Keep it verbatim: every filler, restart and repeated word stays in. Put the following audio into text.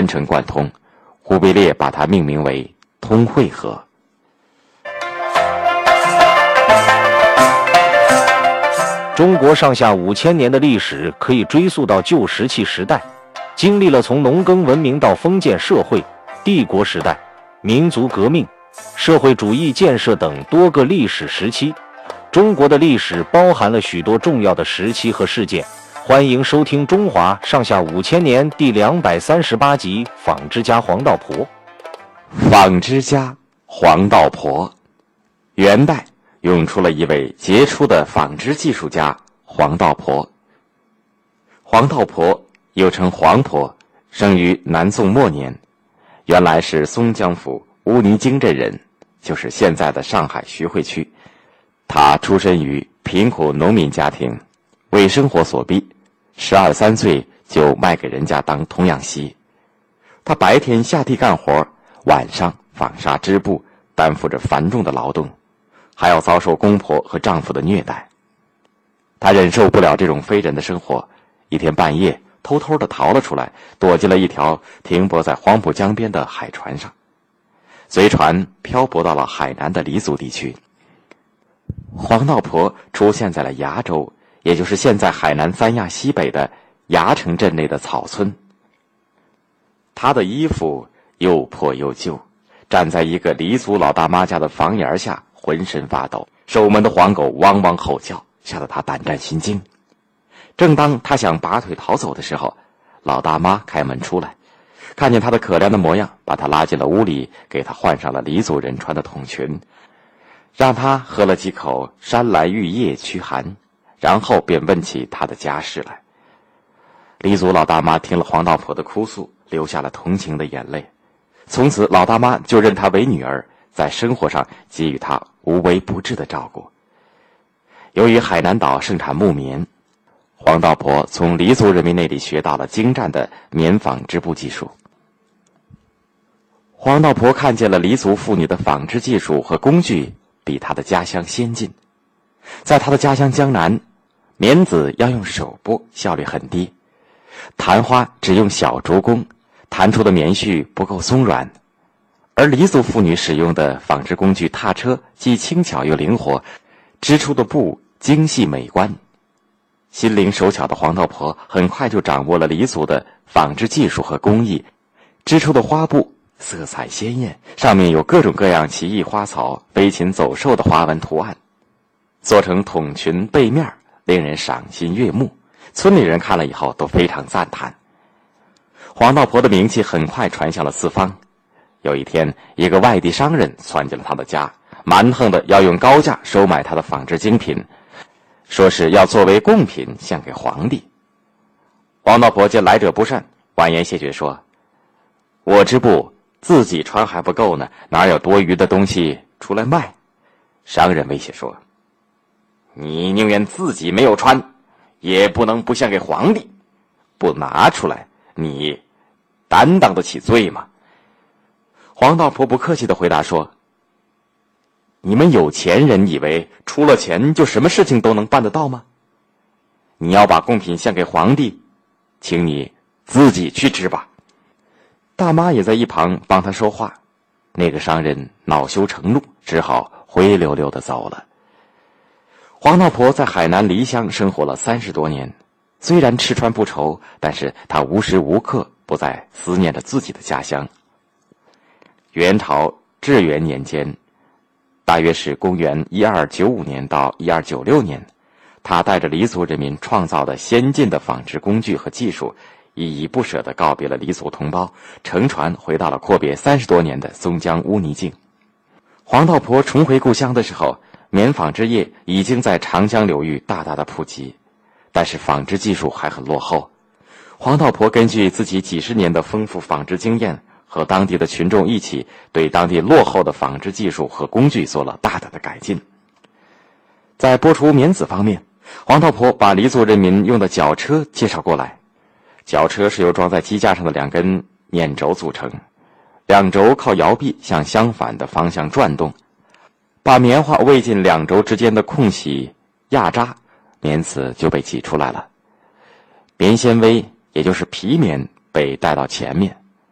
全程贯通，忽必烈把它命名为通惠河。 中国上下五千年的历史可以追溯到旧石器时代，经历了从农耕文明到封建社会、帝国时代、民族革命、社会主义建设等多个历史时期。中国的历史包含了许多重要的时期和事件。欢迎收听《中华上下五千年》第两百三十八集《纺织家黄道婆》。 纺织家黄道婆，元代涌出了一位杰出的纺织技术家黄道婆。黄道婆又称黄婆，生于南宋末年，原来是松江府乌泥泾镇人，就是现在的上海徐汇区。他出身于贫苦农民家庭，为生活所逼，十二三岁就卖给人家当童养媳。他白天下地干活，晚上纺纱织布，担负着繁重的劳动，还要遭受公婆和丈夫的虐待。他忍受不了这种非人的生活，一天半夜偷偷地逃了出来，躲进了一条停泊在黄浦江边的海船上。随船漂泊到了海南的黎族地区。黄道婆出现在了崖州，也就是现在海南三亚西北的崖城镇内的草村。她的衣服又破又旧，站在一个黎族老大妈家的房檐下，浑身发抖，守门的黄狗汪汪吼叫，吓得她胆战心惊。正当她想拔腿逃走的时候，老大妈开门出来，看见她的可怜的模样，把她拉进了屋里，给她换上了黎族人穿的筒裙，让她喝了几口山来玉液驱寒，然后便问起她的家事来。黎族老大妈听了黄道婆的哭诉，流下了同情的眼泪。从此老大妈就认她为女儿，在生活上给予她无微不至的照顾。由于海南岛盛产木棉，黄道婆从黎族人民那里学到了精湛的棉纺织布技术。黄道婆看见了黎族妇女的纺织技术和工具比她的家乡先进。在她的家乡江南，棉籽要用手剥，效率很低，弹花只用小竹工，弹出的棉絮不够松软。而黎族妇女使用的纺织工具踏车既轻巧又灵活，织出的布精细美观。心灵手巧的黄道婆很快就掌握了黎族的纺织技术和工艺，织出的花布色彩鲜艳，上面有各种各样奇异花草、飞禽走兽的花纹图案，做成筒裙背面，令人赏心悦目。村里人看了以后都非常赞叹。黄道婆的名气很快传向了四方。有一天，一个外地商人窜进了他的家，蛮横的要用高价收买他的纺织精品，说是要作为贡品献给皇帝。黄道婆见来者不善，婉言谢绝说：“我织布自己穿还不够呢，哪有多余的东西出来卖？”商人威胁说：“你宁愿自己没有穿，也不能不献给皇帝，不拿出来，你担当得起罪吗？”黄道婆不客气地回答说：“你们有钱人以为出了钱就什么事情都能办得到吗？你要把贡品献给皇帝，请你自己去织吧。”大妈也在一旁帮他说话。那个商人恼羞成怒，只好灰溜溜地走了。黄道婆在海南黎乡生活了三十多年，虽然吃穿不愁，但是她无时无刻不在思念着自己的家乡。元朝至元年间，大约是公元一二九五年到一二九六年，他带着黎族人民创造的先进的纺织工具和技术，依依不舍地告别了黎族同胞，乘船回到了阔别三十多年的松江乌泥泾。黄道婆重回故乡的时候，棉纺织业已经在长江流域大大的普及，但是纺织技术还很落后。黄道婆根据自己几十年的丰富纺织经验，和当地的群众一起，对当地落后的纺织技术和工具做了大胆的改进。在剥除棉籽方面，黄道婆把黎族人民用的绞车介绍过来。绞车是由装在机架上的两根捻轴组成，两轴靠摇臂向相反的方向转动，把棉花喂进两轴之间的空隙压扎，棉籽就被挤出来了。棉纤维也就是皮棉被带到前面，